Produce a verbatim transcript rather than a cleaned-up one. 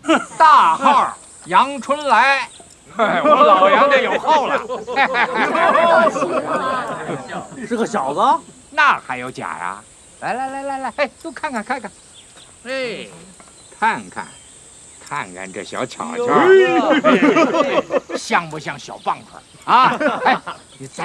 大号杨春来。哎，我老杨家有后了。 是个小子， 那还有假呀？来来来来来，哎，都看看看看，哎，看看。 看看这小巧巧，像不像小棒槌啊？哎，你再